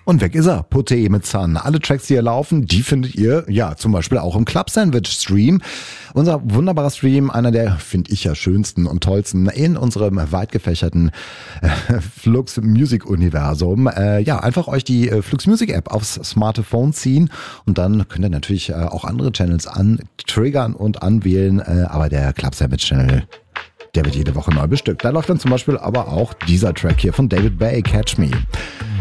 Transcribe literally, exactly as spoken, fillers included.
Und weg ist er, Putte mit Sun. Alle Tracks, die hier laufen, die findet ihr ja zum Beispiel auch im Club Sandwich Stream. Unser wunderbarer Stream, einer der, finde ich ja, schönsten und tollsten in unserem weit gefächerten äh, Flux Music Universum. Äh, ja, einfach euch die äh, Flux Music App aufs Smartphone ziehen und dann könnt ihr natürlich äh, auch andere Channels antriggern und anwählen. Äh, aber der Club Sandwich Channel, der wird jede Woche neu bestückt. Da läuft dann zum Beispiel aber auch dieser Track hier von David Bay, Catch Me.